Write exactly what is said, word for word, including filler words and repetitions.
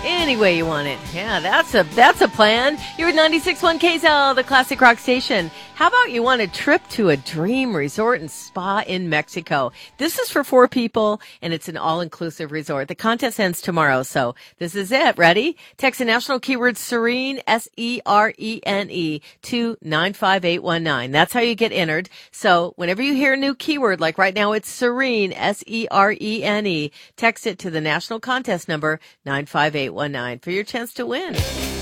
any way you want it. Yeah, that's a that's a plan. You're at ninety-six point one K S L, the classic rock station. How about you want a trip to a dream resort and spa in Mexico? This is for four people, and it's an all-inclusive resort. The contest ends tomorrow, so this is it. Ready? Text the national keyword Serene, S E R E N E, to nine five eight one nine. That's how you get entered. So whenever you hear a new keyword, like right now it's Serene, S E R E N E, text it to the national contest number nine five eight one nine for your chance to win.